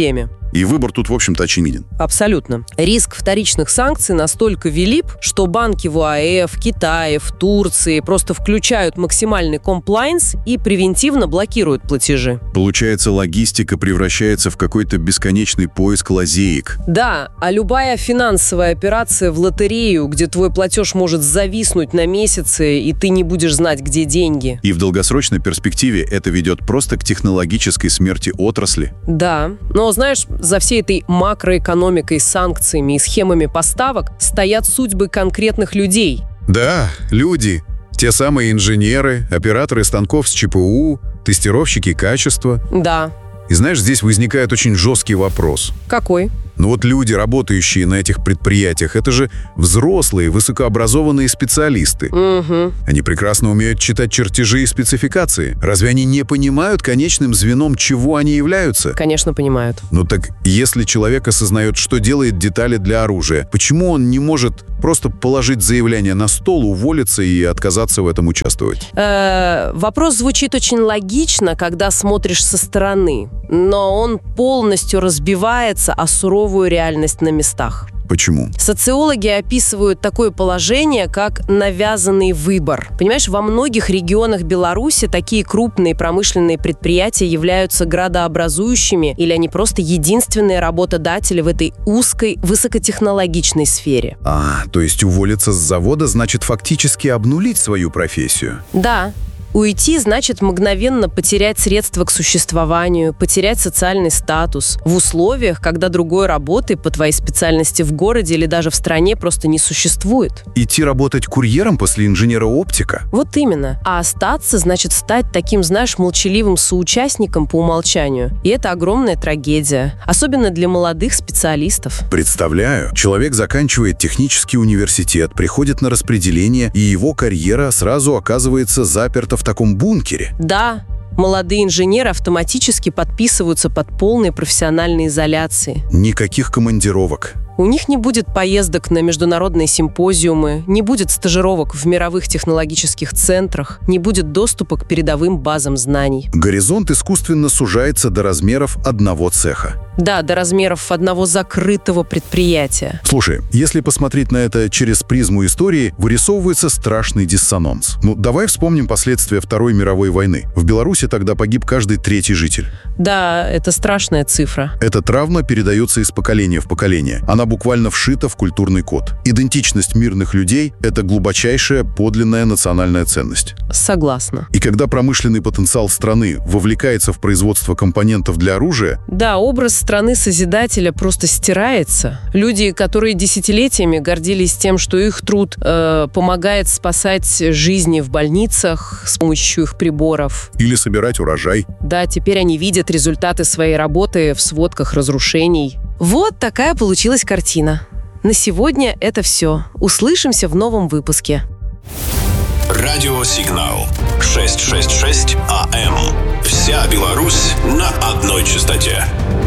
И выбор тут, в общем-то, очевиден. Абсолютно. Риск вторичных санкций настолько велик, что банки в ОАЭ, в Китае, в Турции просто включают максимальный комплайнс и превентивно блокируют платежи. Получается, логистика превращается в какой-то бесконечный поиск лазеек. Да, а любая финансовая операция в лотерею, где твой платеж может зависнуть на месяцы, и ты не будешь знать, где деньги. И в долгосрочной перспективе это ведет просто к технологической смерти отрасли. Да, но знаешь, за всей этой макроэкономикой, санкциями и схемами поставок стоят судьбы конкретных людей. Да, люди. Те самые инженеры, операторы станков с ЧПУ, тестировщики качества. Да. И знаешь, здесь возникает очень жесткий вопрос. Какой? Ну вот люди, работающие на этих предприятиях, это же взрослые, высокообразованные специалисты. Угу. Они прекрасно умеют читать чертежи и спецификации. Разве они не понимают конечным звеном, чего они являются? Конечно, понимают. Ну так, если человек осознает, что делает детали для оружия, почему он не может просто положить заявление на стол, уволиться и отказаться в этом участвовать? Э-э, вопрос звучит очень логично, когда смотришь со стороны, но он полностью разбивается о суровую реальность на местах. Почему? Социологи описывают такое положение, как навязанный выбор. Понимаешь, во многих регионах Беларуси такие крупные промышленные предприятия являются градообразующими, или они просто единственные работодатели в этой узкой, высокотехнологичной сфере. А, то есть уволиться с завода значит фактически обнулить свою профессию? Да. Уйти значит мгновенно потерять средства к существованию, потерять социальный статус в условиях, когда другой работы по твоей специальности в городе или даже в стране просто не существует. Идти работать курьером после инженера-оптика? Вот именно. А остаться значит стать таким, знаешь, молчаливым соучастником по умолчанию. И это огромная трагедия. Особенно для молодых специалистов. Представляю. Человек заканчивает технический университет, приходит на распределение, и его карьера сразу оказывается заперта в таком бункере. Да, молодые инженеры автоматически подписываются под полной профессиональной изоляцией. Никаких командировок. У них не будет поездок на международные симпозиумы, не будет стажировок в мировых технологических центрах, не будет доступа к передовым базам знаний. Горизонт искусственно сужается до размеров одного цеха. Да, до размеров одного закрытого предприятия. Слушай, если посмотреть на это через призму истории, вырисовывается страшный диссонанс. Ну, давай вспомним последствия Второй мировой войны. В Беларуси тогда погиб каждый третий житель. Да, это страшная цифра. Эта травма передается из поколения в поколение. Она буквально вшита в культурный код. Идентичность мирных людей – это глубочайшая подлинная национальная ценность. Согласна. И когда промышленный потенциал страны вовлекается в производство компонентов для оружия… Да, образ страны-созидателя просто стирается. Люди, которые десятилетиями гордились тем, что их труд э, помогает спасать жизни в больницах с помощью их приборов. Или собирать урожай. Да, теперь они видят результаты своей работы в сводках разрушений. Вот такая получилась картина. На сегодня это все. Услышимся в новом выпуске. Радиосигнал шестьсот шестьдесят шесть АМ. Вся Беларусь на одной частоте.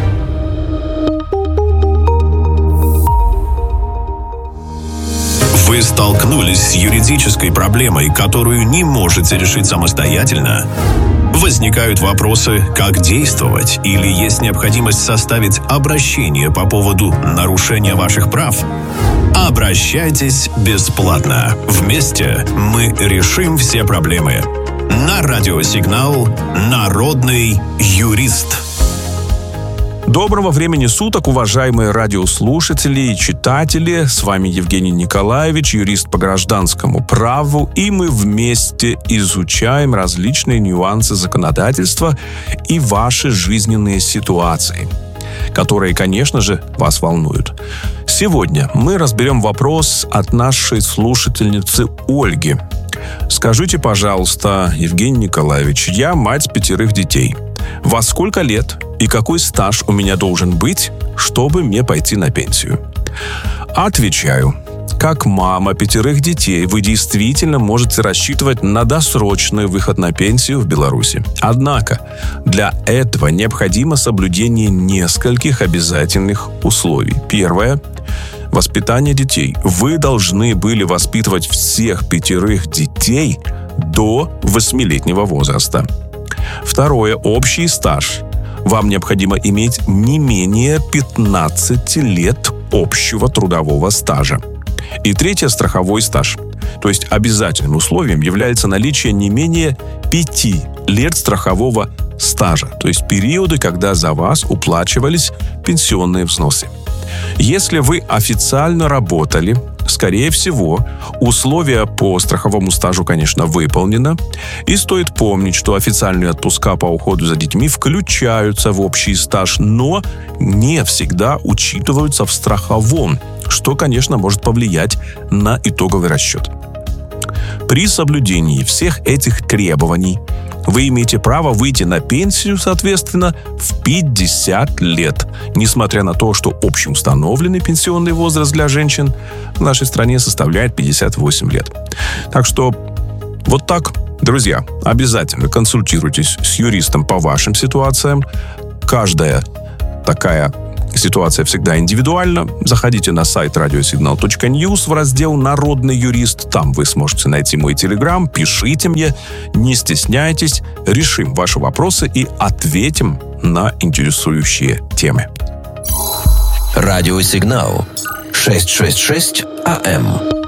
Вы столкнулись с юридической проблемой, которую не можете решить самостоятельно? Возникают вопросы, как действовать, или есть необходимость составить обращение по поводу нарушения ваших прав? Обращайтесь бесплатно. Вместе мы решим все проблемы. На радиосигнал «Народный юрист». Доброго времени суток, уважаемые радиослушатели и читатели. С вами Евгений Николаевич, юрист по гражданскому праву, и мы вместе изучаем различные нюансы законодательства и ваши жизненные ситуации, которые, конечно же, вас волнуют. Сегодня мы разберем вопрос от нашей слушательницы Ольги. Скажите, пожалуйста, Евгений Николаевич, я мать пятерых детей. Во сколько лет и какой стаж у меня должен быть, чтобы мне пойти на пенсию? Отвечаю. Как мама пятерых детей, вы действительно можете рассчитывать на досрочный выход на пенсию в Беларуси. Однако, для этого необходимо соблюдение нескольких обязательных условий. Первое. Воспитание детей. Вы должны были воспитывать всех пятерых детей до восьмилетнего возраста. Второе. Общий стаж. вам необходимо иметь не менее пятнадцать лет общего трудового стажа. И третье – страховой стаж. То есть обязательным условием является наличие не менее пяти лет страхового стажа, то есть периоды, когда за вас уплачивались пенсионные взносы. Если вы официально работали, скорее всего, условия по страховому стажу, конечно, выполнено. И стоит помнить, что официальные отпуска по уходу за детьми включаются в общий стаж, но не всегда учитываются в страховом, что, конечно, может повлиять на итоговый расчет. При соблюдении всех этих требований вы имеете право выйти на пенсию, соответственно, в пятьдесят лет, несмотря на то, что общеустановленный пенсионный возраст для женщин в нашей стране составляет пятьдесят восемь лет. Так что вот так, друзья, обязательно консультируйтесь с юристом по вашим ситуациям. Каждая такая ситуация всегда индивидуальна. Заходите на сайт радиосигнал точка ньюс в раздел «Народный юрист». Там вы сможете найти мой телеграм. Пишите мне, не стесняйтесь. Решим ваши вопросы и ответим на интересующие темы. Радиосигнал шестьсот шестьдесят шесть АМ.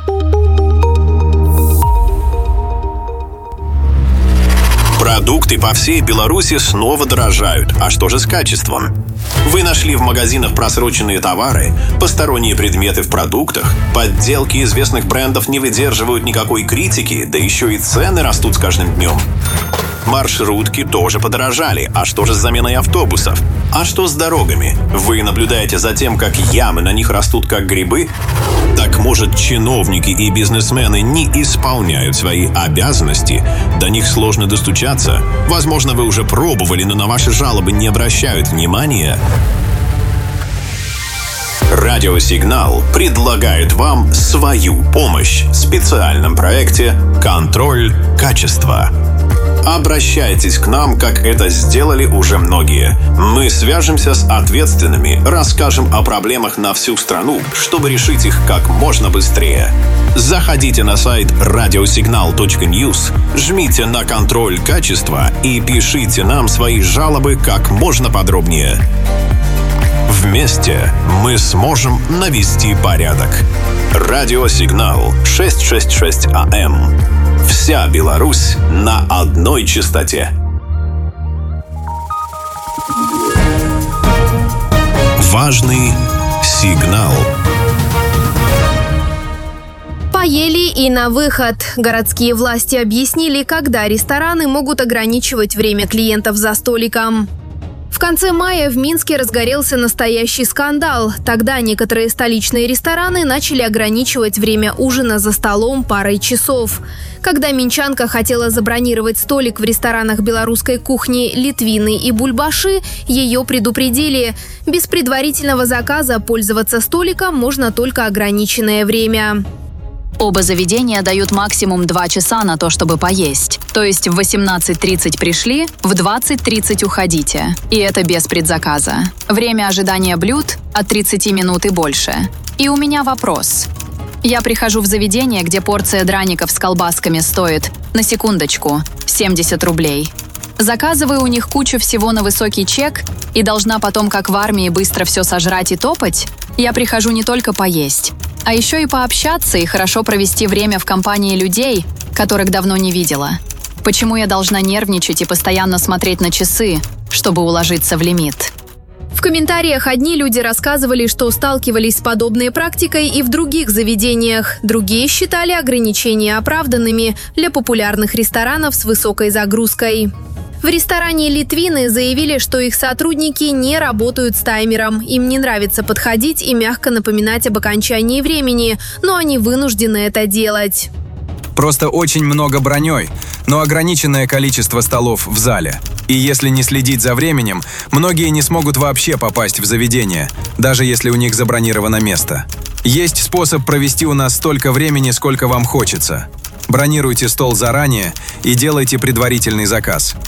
Продукты по всей Беларуси снова дорожают. А что же с качеством? Вы нашли в магазинах просроченные товары, посторонние предметы в продуктах, подделки известных брендов не выдерживают никакой критики, да еще и цены растут с каждым днем. Маршрутки тоже подорожали. А что же с заменой автобусов? А что с дорогами? Вы наблюдаете за тем, как ямы на них растут как грибы? Так может, чиновники и бизнесмены не исполняют свои обязанности? До них сложно достучаться? Возможно, вы уже пробовали, но на ваши жалобы не обращают внимания? Радиосигнал предлагает вам свою помощь в специальном проекте «Контроль качества». Обращайтесь к нам, как это сделали уже многие. Мы свяжемся с ответственными, расскажем о проблемах на всю страну, чтобы решить их как можно быстрее. Заходите на сайт радиосигнал точка ньюс, жмите на «Контроль качества» и пишите нам свои жалобы как можно подробнее. Вместе мы сможем навести порядок. Радиосигнал шестьсот шестьдесят шесть АМ. Вся Беларусь на одной частоте. Важный сигнал. Поели и на выход. Городские власти объяснили, когда рестораны могут ограничивать время клиентов за столиком. В конце мая в Минске разгорелся настоящий скандал. Тогда некоторые столичные рестораны начали ограничивать время ужина за столом парой часов. Когда минчанка хотела забронировать столик в ресторанах белорусской кухни «Литвины» и «Бульбаши», ее предупредили. Без предварительного заказа пользоваться столиком можно только ограниченное время. Оба заведения дают максимум два часа на то, чтобы поесть. То есть в восемнадцать тридцать пришли, в двадцать тридцать уходите. И это без предзаказа. Время ожидания блюд от тридцати минут и больше. И у меня вопрос. Я прихожу в заведение, где порция драников с колбасками стоит, на секундочку, семьдесят рублей. Заказываю у них кучу всего на высокий чек и должна потом, как в армии, быстро все сожрать и топать. Я прихожу не только поесть, а еще и пообщаться и хорошо провести время в компании людей, которых давно не видела. Почему я должна нервничать и постоянно смотреть на часы, чтобы уложиться в лимит? В комментариях одни люди рассказывали, что сталкивались с подобной практикой и в других заведениях. Другие считали ограничения оправданными для популярных ресторанов с высокой загрузкой. В ресторане «Литвины» заявили, что их сотрудники не работают с таймером. Им не нравится подходить и мягко напоминать об окончании времени, но они вынуждены это делать. Просто очень много броней, но ограниченное количество столов в зале. И если не следить за временем, многие не смогут вообще попасть в заведение, даже если у них забронировано место. Есть способ провести у нас столько времени, сколько вам хочется. Бронируйте стол заранее и делайте предварительный заказ.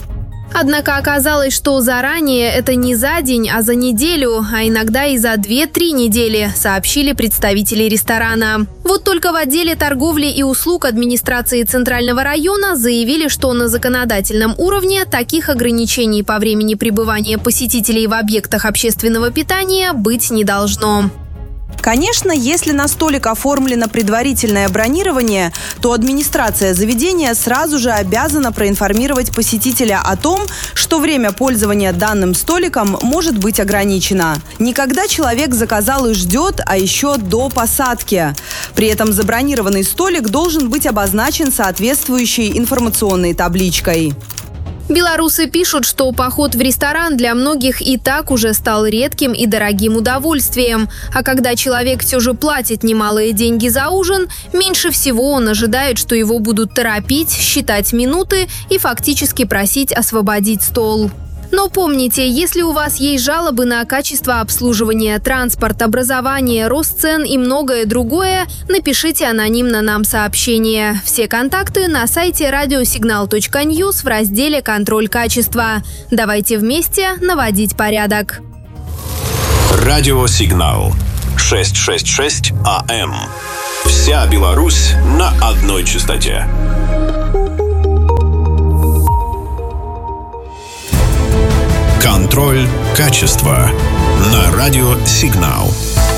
Однако оказалось, что заранее это не за день, а за неделю, а иногда и за две-три недели, сообщили представители ресторана. Вот только в отделе торговли и услуг администрации Центрального района заявили, что на законодательном уровне таких ограничений по времени пребывания посетителей в объектах общественного питания быть не должно. Конечно, если на столик оформлено предварительное бронирование, то администрация заведения сразу же обязана проинформировать посетителя о том, что время пользования данным столиком может быть ограничено. Не когда человек заказал и ждет, а еще до посадки. При этом забронированный столик должен быть обозначен соответствующей информационной табличкой. Белорусы пишут, что поход в ресторан для многих и так уже стал редким и дорогим удовольствием. А когда человек все же платит немалые деньги за ужин, меньше всего он ожидает, что его будут торопить, считать минуты и фактически просить освободить стол. Но помните, если у вас есть жалобы на качество обслуживания, транспорт, образование, рост цен и многое другое, напишите анонимно нам сообщение. Все контакты на сайте радиосигнал точка ньюс в разделе «Контроль качества». Давайте вместе наводить порядок. Радиосигнал шестьсот шестьдесят шесть АМ. Вся Беларусь на одной частоте. Контроль качества на радиосигнал.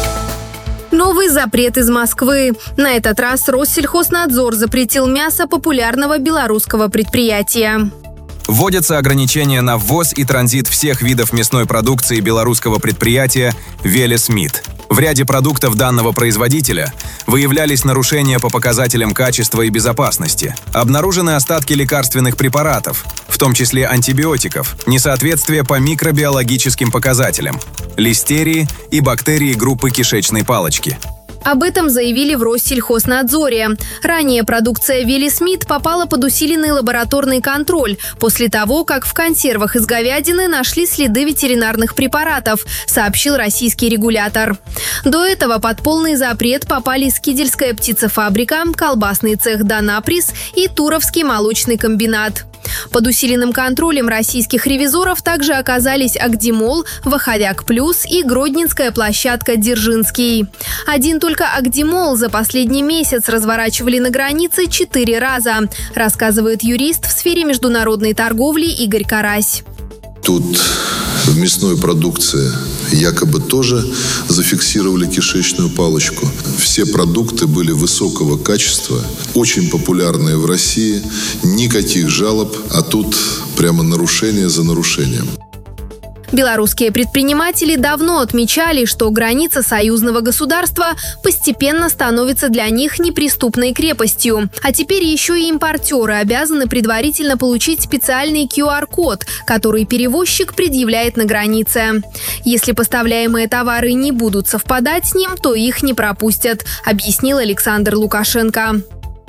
Новый запрет из Москвы. На этот раз Россельхознадзор запретил мясо популярного белорусского предприятия. Вводятся ограничения на ввоз и транзит всех видов мясной продукции белорусского предприятия «Велес-Мит». В ряде продуктов данного производителя выявлялись нарушения по показателям качества и безопасности. Обнаружены остатки лекарственных препаратов, в том числе антибиотиков, несоответствие по микробиологическим показателям, листерии и бактерии группы кишечной палочки. Об этом заявили в Россельхознадзоре. Ранее продукция «Велес-Мит» попала под усиленный лабораторный контроль после того, как в консервах из говядины нашли следы ветеринарных препаратов, сообщил российский регулятор. До этого под полный запрет попали Скидельская птицефабрика, колбасный цех «Данаприс» и Туровский молочный комбинат. Под усиленным контролем российских ревизоров также оказались Агдимол, Ваходяк Плюс и гродненская площадка Дзержинский. Один только Агдимол за последний месяц разворачивали на границе четыре раза, рассказывает юрист в сфере международной торговли Игорь Карась. Тут в мясной продукции якобы тоже зафиксировали кишечную палочку. Все продукты были высокого качества, очень популярные в России, никаких жалоб, а тут прямо нарушение за нарушением. Белорусские предприниматели давно отмечали, что граница союзного государства постепенно становится для них неприступной крепостью. А теперь еще и импортеры обязаны предварительно получить специальный ку ар код, который перевозчик предъявляет на границе. Если поставляемые товары не будут совпадать с ним, то их не пропустят, объяснил Александр Лукашенко.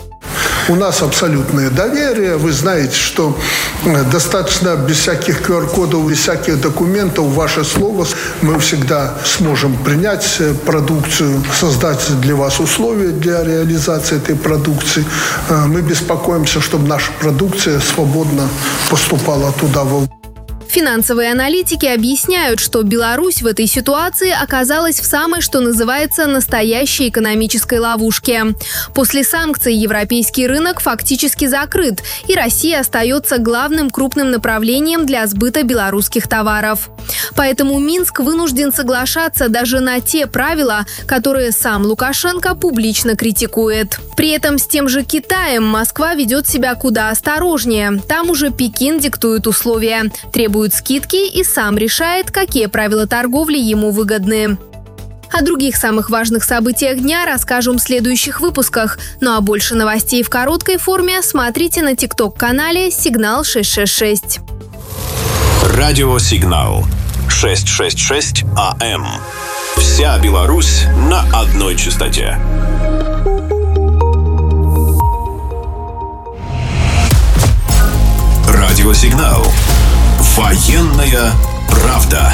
У нас абсолютное доверие. Вы знаете, что достаточно без всяких ку ар кодов, без всяких документов, ваше слово. Мы всегда сможем принять продукцию, создать для вас условия для реализации этой продукции. Мы беспокоимся, чтобы наша продукция свободно поступала туда. Финансовые аналитики объясняют, что Беларусь в этой ситуации оказалась в самой, что называется, настоящей экономической ловушке. После санкций европейский рынок фактически закрыт, и Россия остается главным крупным направлением для сбыта белорусских товаров. Поэтому Минск вынужден соглашаться даже на те правила, которые сам Лукашенко публично критикует. При этом с тем же Китаем Москва ведет себя куда осторожнее. Там уже Пекин диктует условия, требует скидки и сам решает, какие правила торговли ему выгодны. О других самых важных событиях дня расскажем в следующих выпусках. Ну а больше новостей в короткой форме смотрите на тикток-канале «Сигнал шестьсот шестьдесят шесть». Радиосигнал шестьсот шестьдесят шесть АМ. Вся Беларусь на одной частоте. Радиосигнал. Военная правда.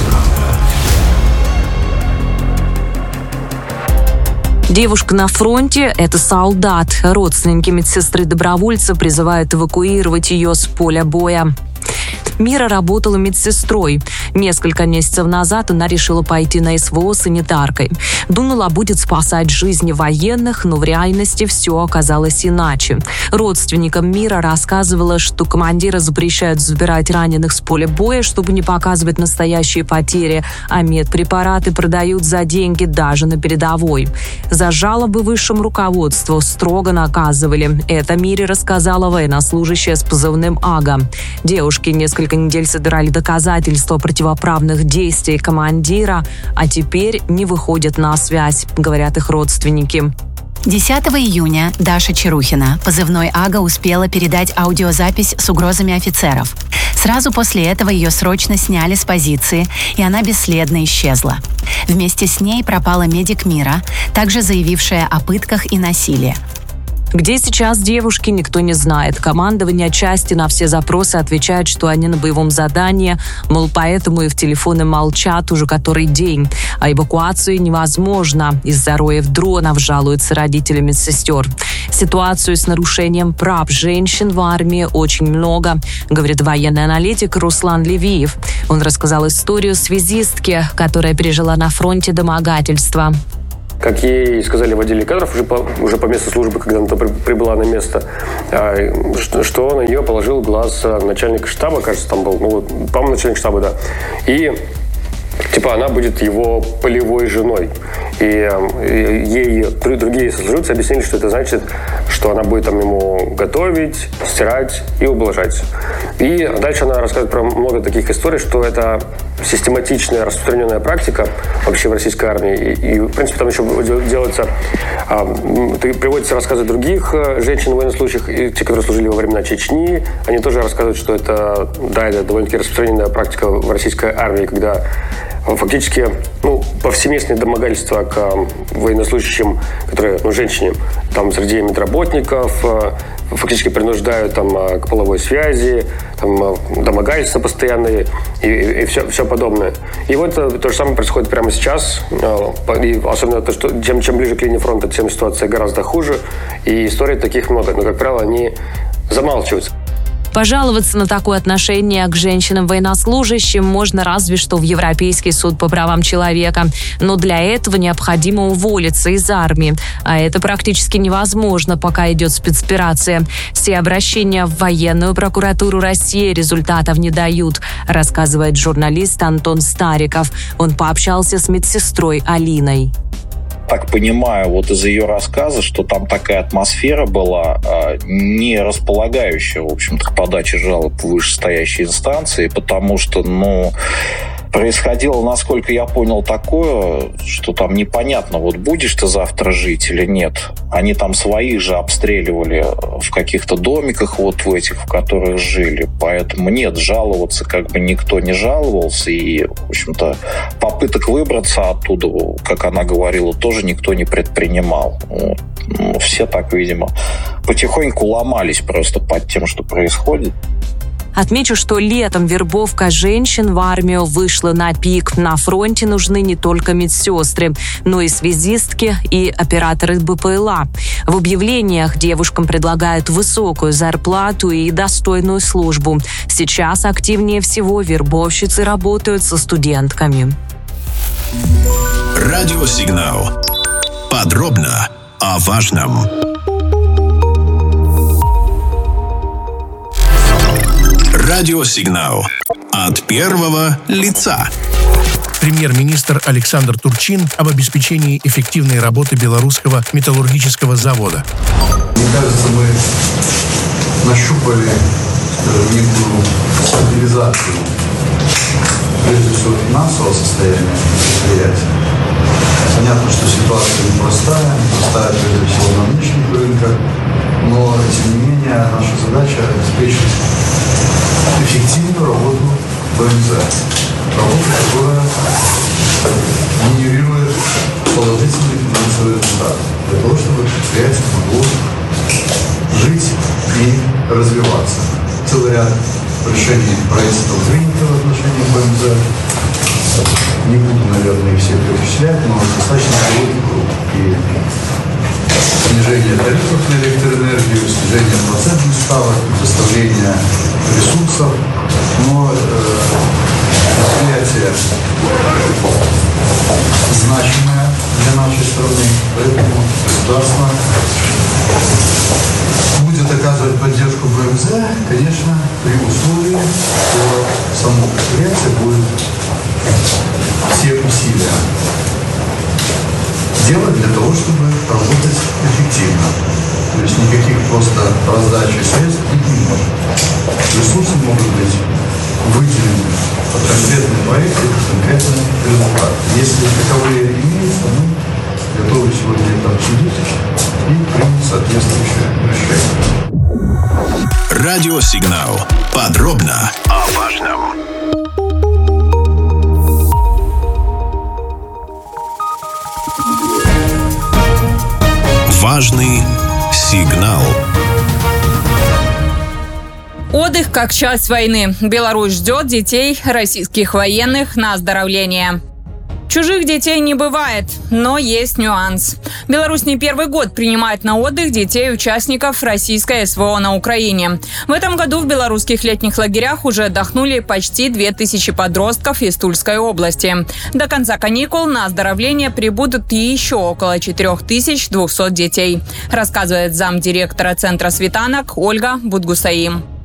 Девушка на фронте – это солдат. Родственники медсестры-добровольца призывают эвакуировать ее с поля боя. Мира работала медсестрой. Несколько месяцев назад она решила пойти на СВО санитаркой. Думала, будет спасать жизни военных, но в реальности все оказалось иначе. Родственникам Мира рассказывала, что командиры запрещают забирать раненых с поля боя, чтобы не показывать настоящие потери, а медпрепараты продают за деньги даже на передовой. За жалобы высшему руководству строго наказывали. Это Мире рассказала военнослужащая с позывным «Ага». Девушки несколько недель собирали доказательства противоправных действий командира, а теперь не выходят на связь, говорят их родственники. десятого июня Даша Чарухина, позывной «Ага», успела передать аудиозапись с угрозами офицеров. Сразу после этого ее срочно сняли с позиции, и она бесследно исчезла. Вместе с ней пропала медик Мира, также заявившая о пытках и насилии. Где сейчас девушки, никто не знает. Командование части на все запросы отвечает, что они на боевом задании, мол, поэтому и в телефоны молчат уже который день. А эвакуацию невозможно. Из-за роев дронов жалуются родители медсестер. Ситуацию с нарушением прав женщин в армии очень много, говорит военный аналитик Руслан Левиев. Он рассказал историю связистки, которая пережила на фронте домогательства. Как ей сказали в отделе кадров уже по, уже по месту службы, когда она прибыла на место, что, что на нее положил глаз начальник штаба, кажется, там был, ну, по-моему, начальник штаба, да. И типа она будет его полевой женой. И, и ей другие сослуживцы объяснили, что это значит, что она будет там ему готовить, стирать и ублажать. И дальше она рассказывает про много таких историй, что это систематичная, распространенная практика вообще в российской армии. И, и в принципе, там еще делается, а, приводятся рассказы других женщин военнослужащих, и те, которые служили во времена Чечни, они тоже рассказывают, что это, да, это довольно-таки распространенная практика в российской армии, когда фактически, ну, повсеместные домогательства к военнослужащим, которые, ну, женщине, там, среди медработников, фактически принуждают там к половой связи, там, домогательства постоянные и, и, и все, все подобное. И вот то же самое происходит прямо сейчас. И особенно то, что чем, чем ближе к линии фронта, тем ситуация гораздо хуже. И историй таких много. Но, как правило, они замалчиваются. Пожаловаться на такое отношение к женщинам-военнослужащим можно разве что в Европейский суд по правам человека. Но для этого необходимо уволиться из армии. А это практически невозможно, пока идет спецоперация. Все обращения в военную прокуратуру России результатов не дают, рассказывает журналист Антон Стариков. Он пообщался с медсестрой Алиной. Так понимаю, вот из ее рассказа, что там такая атмосфера была, не располагающая, в общем-то, к подаче жалоб в вышестоящей инстанции, потому что, ну, происходило, насколько я понял, такое, что там непонятно, вот будешь ты завтра жить или нет. Они там своих же обстреливали в каких-то домиках, вот в этих, в которых жили. Поэтому нет, жаловаться как бы никто не жаловался. И, в общем-то, попыток выбраться оттуда, как она говорила, тоже никто не предпринимал. Вот. Ну, все так, видимо, потихоньку ломались просто под тем, что происходит. Отмечу, что летом вербовка женщин в армию вышла на пик. На фронте нужны не только медсестры, но и связистки и операторы БПЛА. В объявлениях девушкам предлагают высокую зарплату и достойную службу. Сейчас активнее всего вербовщицы работают со студентками. Радиосигнал. Подробно о важном. Радиосигнал. От первого лица. Премьер-министр Александр Турчин об обеспечении эффективной работы белорусского металлургического завода. Мне кажется, мы нащупали, скажем, некую стабилизацию, прежде всего, финансового состояния предприятия. Понятно, что ситуация непростая, непростая прежде всего на внешних рынках, но, тем не менее, наша задача обеспечить эффективную работу БМЗ. Работу, которая генерирует положительный финансовый результат. Для того, чтобы предприятие могло жить и развиваться. Целый ряд решений правительства принято в отношении БМЗ. Не буду, наверное, их все перечислять, но достаточно широкий круг. И снижение тарифов на электроэнергию, снижение процентных ставок, предоставление ресурсов Но э, мероприятие значимое для нашей страны, поэтому государство будет оказывать поддержку БМЗ, конечно, при условии, что само предприятие будет все усилия делать для того, чтобы работать эффективно. То есть никаких просто раздачи средств не может. Ресурсы могут быть выделены под конкретные проекты, под конкретные результаты. Если таковые имеются, мы готовы сегодня это обсудить и принять соответствующее решение. Радиосигнал. Подробно о важном. Важный сигнал. Отдых как часть войны. Беларусь ждет детей российских военных на оздоровление. Чужих детей не бывает, но есть нюанс. Беларусь не первый год принимает на отдых детей участников российской СВО на Украине. В этом году в белорусских летних лагерях уже отдохнули почти две тысячи подростков из Тульской области. До конца каникул на оздоровление прибудут еще около четыре тысячи двести детей, рассказывает замдиректора Центра Светанок Ольга Будгусаим.